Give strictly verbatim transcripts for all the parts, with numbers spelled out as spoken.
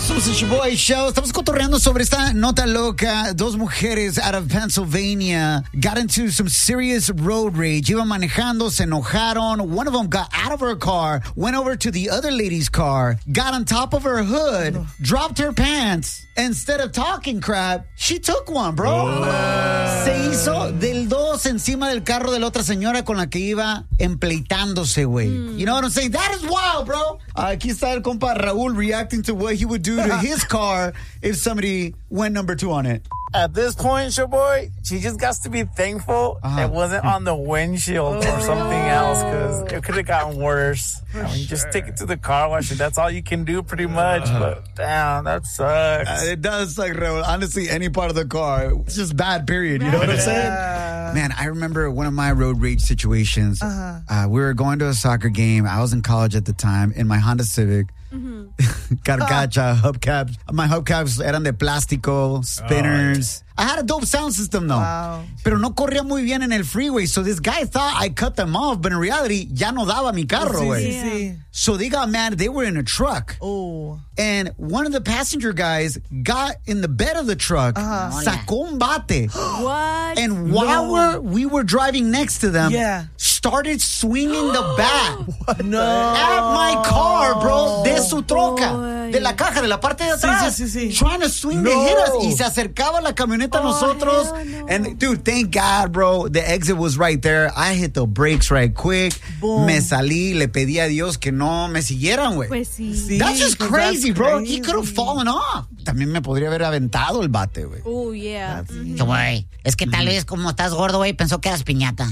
Somos el Shoboy Show. Estamos cotorreando sobre esta nota loca. Dos mujeres out of Pennsylvania got into some serious road rage. Iban manejando, se enojaron. One of them got out of her car, went over to the other lady's car, got on top of her hood, no. dropped her pants. Instead of talking crap, she took one, bro. Oh. Se hizo del dos encima del carro de la otra señora con la que iba empleitándose, güey. Mm. You know what I'm saying? That is wild, bro. Aquí está el compa Raúl reacting to what he would do to his car if somebody went number two on it. At this point, your boy, she just got to be thankful uh-huh. it wasn't on the windshield or something else, because it could have gotten worse. I mean, sure. Just take it to the car wash, and that's all you can do pretty much. Uh-huh. But damn, that sucks. Uh, it does suck, Raul. Honestly, any part of the car, it's just bad, period. You know what I'm saying? Man, I remember one of my road rage situations. Uh-huh. Uh, we were going to a soccer game. I was in college at the time in my Honda Civic. Mm-hmm. Carcacha, hubcaps. My hubcaps eran de plástico, spinners. Oh, I had a dope sound system, though. Wow. Pero no corría muy bien en el freeway. So this guy thought I cut them off, but in reality, ya no daba mi carro, güey. Sí, sí, sí. So they got mad. They were in a truck. Oh. And one of the passenger guys got in the bed of the truck, uh-huh. sacó un bate. What? And while no. we're, we were driving next to them, yeah. started swinging the bat. No. At my car, bro. De su troca. Boy. De la caja, de la parte de atrás. Sí, sí, sí. Trying to swing no. to hit us. Y se acercaba la camioneta a oh, nosotros. No. And, dude, thank God, bro. The exit was right there. I hit the brakes right quick. Boom. Me salí. Le pedí a Dios que no me siguieran, güey. Pues sí. sí. That's just pues crazy, that's bro. Crazy. He could have fallen off. También me podría haber aventado el bate, güey. Oh, yeah. Mm-hmm. Güey, es que tal vez como estás gordo, güey, pensó que eras piñata.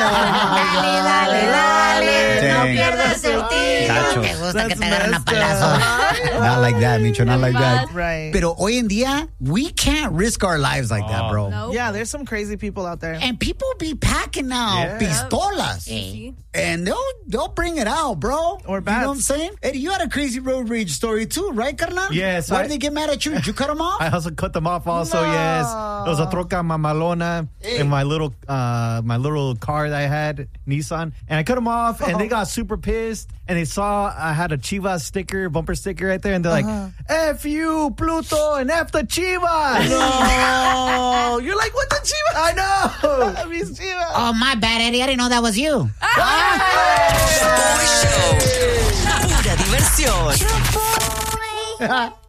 Dale, dale, dale. Dang. No pierdas el tiro. Te gusta That's que te agarren a palazo. Not like that, Micho. Not like that. Right. Pero hoy en día, we can't risk our lives like oh. that, bro. Nope. Yeah, there's some crazy people out there. And people be packing now yeah. pistolas. Yeah. And they'll they'll bring it out, bro. Or bats. You know what I'm saying? Eddie, you had a crazy road rage story too, right, carnal? Yes. Why I, did they get mad at you? Did you cut them off? I also cut them off also, no. yes. It was a troca mamalona hey. in my little uh, my little car that I had, Nissan. And I cut them off, and they got super pissed. And they saw I had a Chivas sticker, bumper sticker right there. And they're uh-huh. like, F you, Pluto, and F the Chivas. No. You're like, what the Chivas? I know. I mean, Chivas. Oh, my bad, Eddie. I didn't know that was you. Show. Pura diversión.